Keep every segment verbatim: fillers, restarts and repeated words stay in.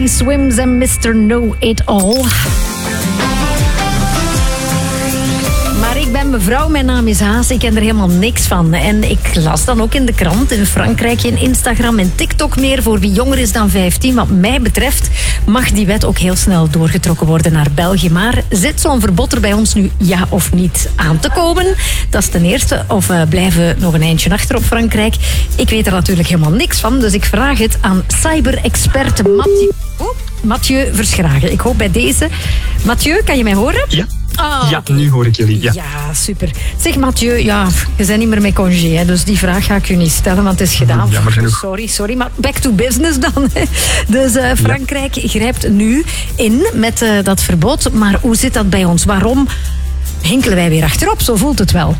Teddy Swims en mister Know-It-All. Maar ik ben mevrouw, mijn naam is Haas, ik ken er helemaal niks van. En ik las dan ook in de krant, in Frankrijk geen Instagram en TikTok meer voor wie jonger is dan vijftien. Wat mij betreft mag die wet ook heel snel doorgetrokken worden naar België. Maar zit zo'n verbod er bij ons nu ja of niet aan te komen? Dat is ten eerste. Of uh, blijven we nog een eindje achter op Frankrijk? Ik weet er natuurlijk helemaal niks van, dus ik vraag het aan cyber-expert Mathieu, oh, Mathieu Verschragen. Ik hoop bij deze. Mathieu, kan je mij horen? Ja. Oh, ja, nu hoor ik jullie. Ja, ja super. Zeg Mathieu, ja, je bent niet meer met congé, hè, dus die vraag ga ik je niet stellen, want het is gedaan. Jammer genoeg. Sorry, sorry, maar back to business dan. Hè. Dus uh, Frankrijk ja. grijpt nu in met uh, dat verbod, maar hoe zit dat bij ons? Waarom hinkelen wij weer achterop? Zo voelt het wel.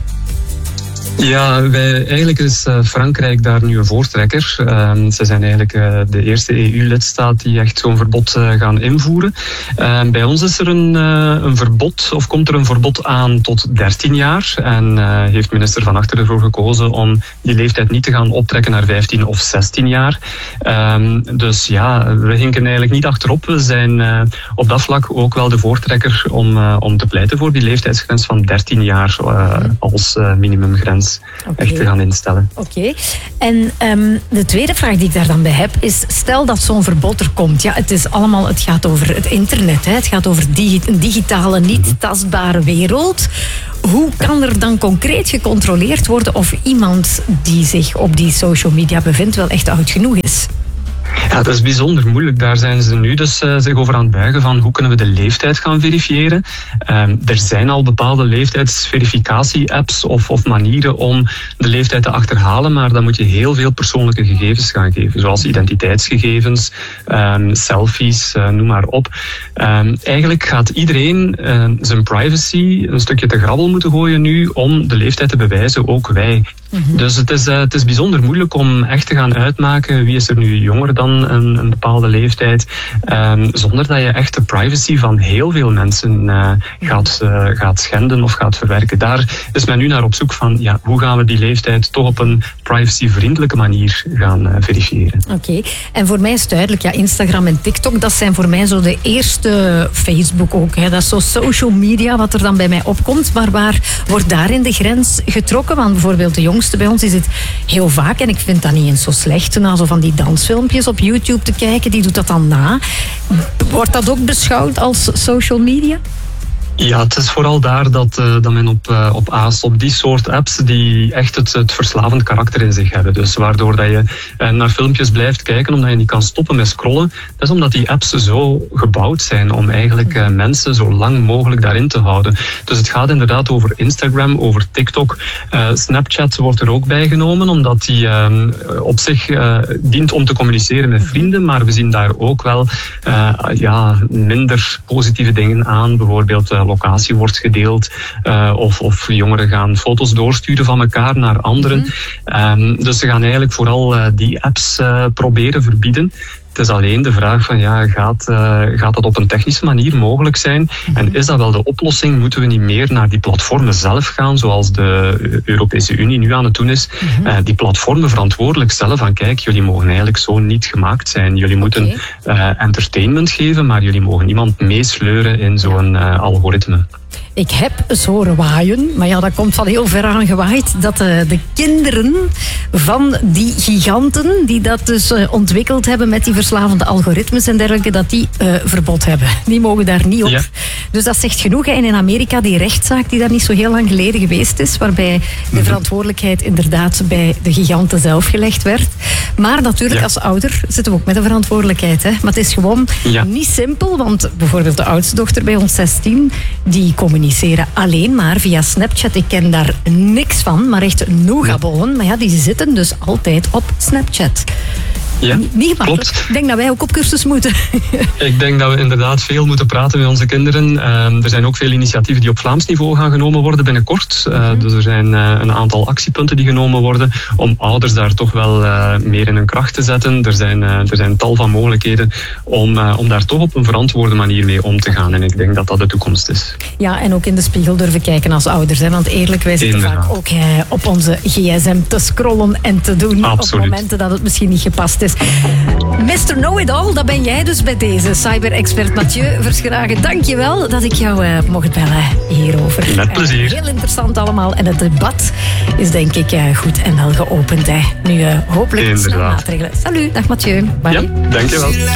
Ja, wij, eigenlijk is uh, Frankrijk daar nu een voortrekker. Uh, ze zijn eigenlijk uh, de eerste E U-lidstaat die echt zo'n verbod uh, gaan invoeren. Uh, bij ons is er een, uh, een verbod, of komt er een verbod aan tot dertien jaar. En uh, heeft minister Van Achter ervoor gekozen om die leeftijd niet te gaan optrekken naar vijftien of zestien jaar. Uh, dus ja, we hinken eigenlijk niet achterop. We zijn uh, op dat vlak ook wel de voortrekker om, uh, om te pleiten voor die leeftijdsgrens van dertien jaar uh, als uh, minimumgrens. Okay. Echt te gaan instellen. Oké. Okay. En um, de tweede vraag die ik daar dan bij heb is, stel dat zo'n verbod er komt. Ja, het is allemaal, het gaat over het internet. Hè? Het gaat over digi- een digitale, niet tastbare wereld. Hoe kan er dan concreet gecontroleerd worden of iemand die zich op die social media bevindt wel echt oud genoeg is? Ja, dat is bijzonder moeilijk. Daar zijn ze nu dus uh, zich over aan het buigen van hoe kunnen we de leeftijd gaan verifiëren. Um, er zijn al bepaalde leeftijdsverificatie-apps of, of manieren om de leeftijd te achterhalen, maar dan moet je heel veel persoonlijke gegevens gaan geven, zoals identiteitsgegevens, um, selfies, uh, noem maar op. Um, eigenlijk gaat iedereen uh, zijn privacy een stukje te grabbel moeten gooien nu om de leeftijd te bewijzen, ook wij. Mm-hmm. Dus het is, uh, het is bijzonder moeilijk om echt te gaan uitmaken wie is er nu jonger dan een, een bepaalde leeftijd, um, zonder dat je echt de privacy van heel veel mensen uh, gaat, uh, gaat schenden of gaat verwerken. Daar is men nu naar op zoek van, ja, hoe gaan we die leeftijd toch op een privacyvriendelijke manier gaan uh, verifiëren. Oké, okay. En voor mij is duidelijk, ja, Instagram en TikTok, dat zijn voor mij zo de eerste, Facebook ook, hè, dat is zo social media wat er dan bij mij opkomt, maar waar wordt daarin de grens getrokken? Want bijvoorbeeld de jongste bij ons die zit heel vaak, en ik vind dat niet eens zo slecht, na zo van die dansfilmpjes op YouTube te kijken, die doet dat dan na. Wordt dat ook beschouwd als social media? Ja, het is vooral daar dat, uh, dat men op, uh, op aast, op die soort apps die echt het, het verslavend karakter in zich hebben. Dus waardoor dat je uh, naar filmpjes blijft kijken, omdat je niet kan stoppen met scrollen. Dat is omdat die apps zo gebouwd zijn om eigenlijk uh, mensen zo lang mogelijk daarin te houden. Dus het gaat inderdaad over Instagram, over TikTok. Uh, Snapchat wordt er ook bij genomen, omdat die uh, op zich uh, dient om te communiceren met vrienden. Maar we zien daar ook wel uh, ja, minder positieve dingen aan. Bijvoorbeeld uh, locatie wordt gedeeld uh, of, of jongeren gaan foto's doorsturen van elkaar naar anderen. Mm-hmm. Um, dus ze gaan eigenlijk vooral uh, die apps uh, proberen verbieden. Het is alleen de vraag van, ja, gaat, uh, gaat dat op een technische manier mogelijk zijn? Mm-hmm. En is dat wel de oplossing? Moeten we niet meer naar die platformen zelf gaan, zoals de Europese Unie nu aan het doen is? Mm-hmm. Uh, die platformen verantwoordelijk stellen van, kijk, jullie mogen eigenlijk zo niet gemaakt zijn. Jullie moeten okay. uh, entertainment geven, maar jullie mogen niemand meesleuren in zo'n uh, algoritme. Ik heb eens horen waaien, maar ja, dat komt van heel ver aan gewaaid, dat uh, de kinderen van die giganten die dat dus uh, ontwikkeld hebben met die verslavende algoritmes en dergelijke, dat die uh, verbod hebben. Die mogen daar niet op. Ja. Dus dat zegt genoeg. En in Amerika die rechtszaak die daar niet zo heel lang geleden geweest is, waarbij de verantwoordelijkheid inderdaad bij de giganten zelf gelegd werd. Maar natuurlijk ja. als ouder zitten we ook met een verantwoordelijkheid. Hè? Maar het is gewoon ja. niet simpel, want bijvoorbeeld de oudste dochter bij ons zestien, die communiceren alleen maar via Snapchat. Ik ken daar niks van, maar echt nougatbollen. Maar ja, die zitten dus altijd op Snapchat. Ja, niet makkelijk. Klopt. Ik denk dat wij ook op cursus moeten. Ik denk dat we inderdaad veel moeten praten met onze kinderen. Uh, er zijn ook veel initiatieven die op Vlaams niveau gaan genomen worden binnenkort. Uh, mm-hmm. Dus er zijn uh, een aantal actiepunten die genomen worden om ouders daar toch wel uh, meer in hun kracht te zetten. Er zijn, uh, er zijn tal van mogelijkheden om, uh, om daar toch op een verantwoorde manier mee om te gaan. En ik denk dat dat de toekomst is. Ja, en ook in de spiegel durven kijken als ouders. Hè? Want eerlijk, wij zitten inderdaad vaak ook uh, op onze gsm te scrollen en te doen. Absoluut. Op momenten dat het misschien niet gepast is. Dus mister Know-it-all, dat ben jij dus bij deze. Cyber-expert Mathieu Verschragen, dank je wel dat ik jou uh, mocht bellen hierover. Met plezier. Uh, heel interessant allemaal. En het debat is denk ik uh, goed en wel geopend. Hè. Nu uh, hopelijk snel maatregelen. Salut, dag Mathieu. Bye. Ja, dank je wel.